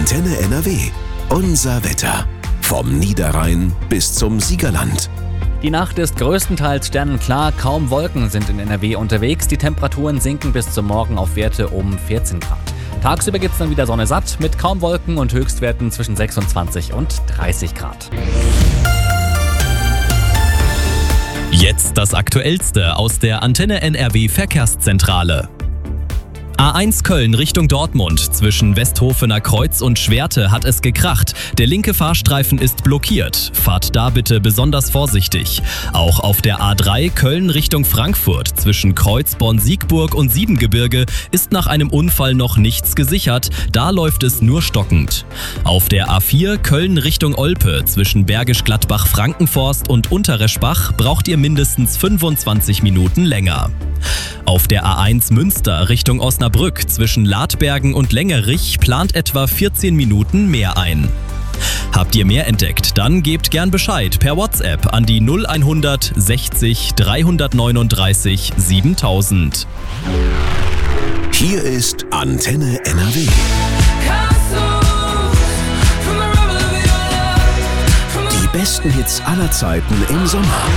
Antenne NRW. Unser Wetter. Vom Niederrhein bis zum Siegerland. Die Nacht ist größtenteils sternenklar, kaum Wolken sind in NRW unterwegs. Die Temperaturen sinken bis zum Morgen auf Werte um 14 Grad. Tagsüber gibt es dann wieder Sonne satt mit kaum Wolken und Höchstwerten zwischen 26 und 30 Grad. Jetzt das Aktuellste aus der Antenne NRW Verkehrszentrale. A1 Köln Richtung Dortmund. Zwischen Westhofener Kreuz und Schwerte hat es gekracht. Der linke Fahrstreifen ist blockiert. Fahrt da bitte besonders vorsichtig. Auch auf der A3 Köln Richtung Frankfurt. Zwischen Kreuzborn-Siegburg und Siebengebirge ist nach einem Unfall noch nichts gesichert. Da läuft es nur stockend. Auf der A4 Köln Richtung Olpe. Zwischen Bergisch Gladbach-Frankenforst und Unterreschbach braucht ihr mindestens 25 Minuten länger. Auf der A1 Münster Richtung Osnabrück zwischen Ladbergen und Längerich plant etwa 14 Minuten mehr ein. Habt ihr mehr entdeckt? Dann gebt gern Bescheid per WhatsApp an die 0100 60 339 7000. Hier ist Antenne NRW. Die besten Hits aller Zeiten im Sommer.